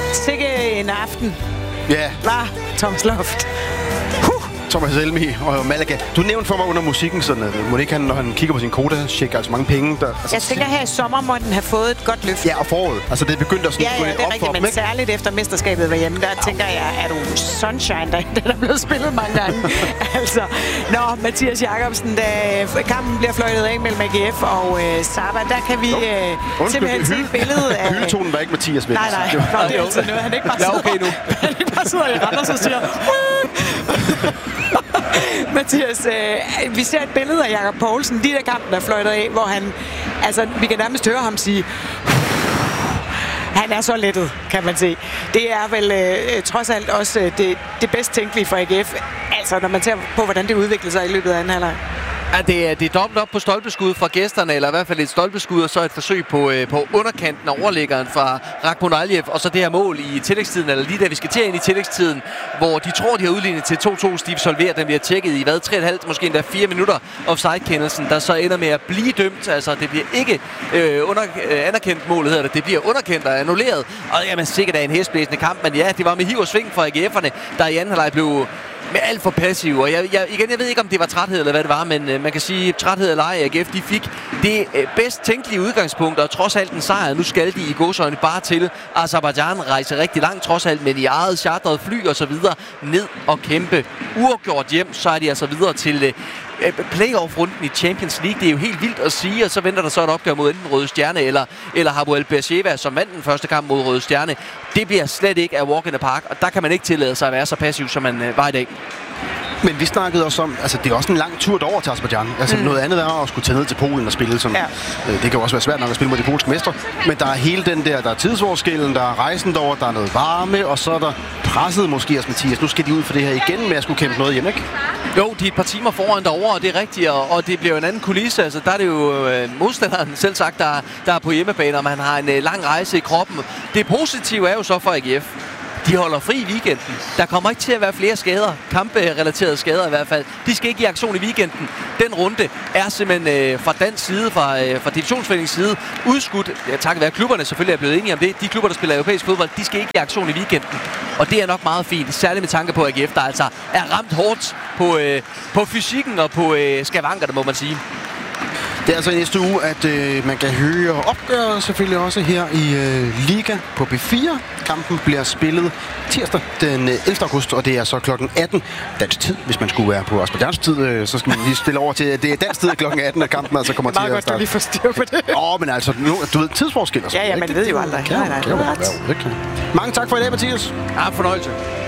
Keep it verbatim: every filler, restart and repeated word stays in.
Sikke en aften. Ja. Var Thomas Loft. Thomas Helmig og Malaga. Du nævnte for mig under musikken, sådan at må ikke han, når han kigger på sin koda, tjekker altså mange penge. Der, altså, jeg tænker, her i sommer må den have fået et godt løft. Ja, og foråret. Altså, det er begyndt at sådan ja, ja, det er op rigtigt, for men dem, særligt efter mesterskabet var hjemme, der ja. tænker jeg, er du Sunshine, der, den er blevet spillet mange gange. altså, nå, Mathias Jacobsen, da kampen bliver fløjtet af mellem A G F og øh, Saba, der kan vi øh, simpelthen se et billede af... Hyletonen var ikke Mathias, vel? Nej, nej, det, var, det er altid noget. Han ikke bare sidder, ja, okay nu. han ikke bare sidder i Randers og siger... Mathias, øh, vi ser et billede af Jakob Poulsen, de der kampen, der fløjter af, hvor han, altså, vi kan nærmest høre ham sige, han er så lettet, kan man se. Det er vel øh, trods alt også øh, det, det bedst tænkelige for A G F, altså når man ser på, hvordan det udvikler sig i løbet af anden halvleg. Ja, det er, det er dobbelt op på stolpeskud fra gæsterne, eller i hvert fald et stolpeskud, og så et forsøg på, øh, på underkanten af overlæggeren fra Rakhmon Aliyev, og så det her mål i tillægstiden, eller lige da vi skal til ind i tillægstiden, hvor de tror, de har udlignet til to to. Steve Solver, den bliver tjekket i hvad, tre komma fem, måske endda fire minutter offside-kendelsen, der så ender med at blive dømt. Altså, det bliver ikke øh, under, øh, anerkendt målet, hedder det. Det bliver underkendt og annulleret. Og jamen, sikkert er en hæsblæsende kamp, men ja, det var med hiv og sving for A G F'erne, der i anden halvleg blev med alt for passiv, og jeg, jeg, igen, jeg ved ikke, om det var træthed eller hvad det var, men øh, man kan sige, træthed eller ej, A G F, de fik det øh, bedst tænkelige udgangspunkt, og trods alt en sejr, nu skal de i gåseøjne bare til Aserbajdsjan rejse rigtig langt, trods alt, men i eget chartret fly og så videre, ned og kæmpe uafgjort hjem, så er de altså videre til øh, playoff-runden i Champions League. Det er jo helt vildt at sige, og så venter der så et opgør mod enten Røde Stjerne eller, eller Hapoel Beersheva, som vandt den første kamp mod Røde Stjerne. Det bliver slet ikke af walk in the park, og der kan man ikke tillade sig at være så passiv, som man øh, var i dag. Men vi snakkede også om, altså det er også en lang tur derover til Aserbajdsjan. Altså mm. noget andet er at skulle tage ned til Polen og spille. Som, ja. øh, det kan jo også være svært nok at spille mod de polske mestre. Men der er hele den der, der er tidsforskellen, der er rejsen derover, der er noget varme, og så er der presset måske også, Mathias. Nu skal de ud for det her igen med at skulle kæmpe noget hjem, ikke? Jo, de er et par timer foran derovre, og det er rigtigt, og, og det bliver jo en anden kulisse. Altså der er det jo øh, modstanderen selv sagt, der, der er på hjemmebane, og man har en øh, lang rejse i kroppen. Det positive er jo så for A G F. De holder fri i weekenden. Der kommer ikke til at være flere skader. Kamperelaterede skader i hvert fald. De skal ikke i aktion i weekenden. Den runde er simpelthen øh, fra dansk side, fra, øh, fra divisionsforeningens side, udskudt. Ja, takket være klubberne selvfølgelig er blevet enige om det. De klubber, der spiller europæisk fodbold, de skal ikke i aktion i weekenden. Og det er nok meget fint. Særligt med tanke på A G F, der altså er ramt hårdt på, øh, på fysikken og på øh, skavankerne, må man sige. Det er altså i næste uge, at øh, man kan høre opgøret selvfølgelig også her i øh, Liga på B fire. Kampen bliver spillet tirsdag den ellevte august, og det er så klokken atten dansk tid. Hvis man skulle være på Aserbajdsjans tid, øh, så skal man lige stille over til, at det er dansk tid klokken atten, at kampen altså kommer til at starte. Meget godt, du lige får styr på det. Åh, oh, men altså, nu, du ved, tidsforskel og sådan. Ja, ja, man ved jo aldrig. Nej, nej, nej. Mange tak for i dag, Mathias. Ja, fornøjelse.